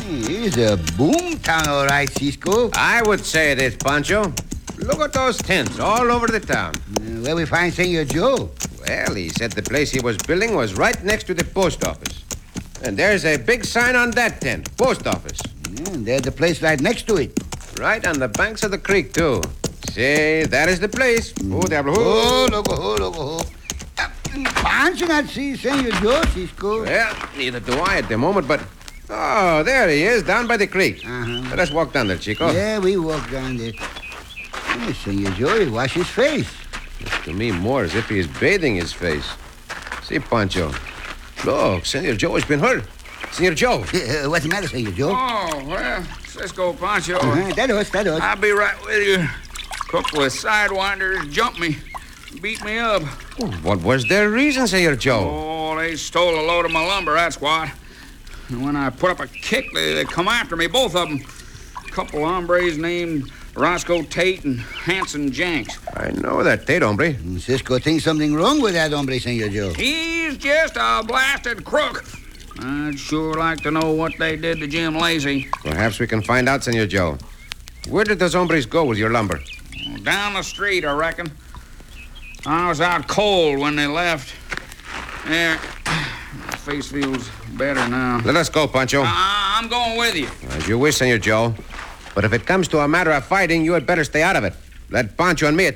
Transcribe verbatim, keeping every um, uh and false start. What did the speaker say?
It's a boom town, all right, Cisco. I would say it is, Pancho. Look at those tents all over the town. Uh, where we find Senor Joe? Well, he said the place he was building was right next to the post office. And there's a big sign on that tent, post office. Yeah, and there's the place right next to it. Right on the banks of the creek, too. See, that is the place. Mm. Oh, diablo. Oh, loco, oh, loco, oh. Uh, Pancho not see Senor Joe, Cisco. Well, neither do I at the moment, but... Oh, there he is, down by the creek. Uh-huh. Let us walk down there, Chico. Yeah, we walk down there. Yeah, Senor Joe, he wash his face. Looks to me more as if he is bathing his face. See, Pancho. Look, Senor Joe has been hurt. Senor Joe. Uh, what's the matter, Senor Joe? Oh, well, Cisco Pancho. Uh-huh. That us, that us. I'll be right with you. Couple of sidewinders jumped me, beat me up. Oh, what was their reason, Senor Joe? Oh, they stole a load of my lumber, that's what. And when I put up a kick, they, they come after me, both of them. Couple hombres named Roscoe Tate and Hanson Jenks. I know that Tate hombre. Mm, Cisco thinks something wrong with that hombre, Senor Joe. He's just a blasted crook. I'd sure like to know what they did to Jim Lazy. Perhaps we can find out, Senor Joe. Where did those hombres go with your lumber? Down the street, I reckon. I was out cold when they left. There, my face feels better now. Let us go, Pancho. I- I'm going with you. As you wish, Senor Joe. But if it comes to a matter of fighting, you had better stay out of it. Let Pancho and me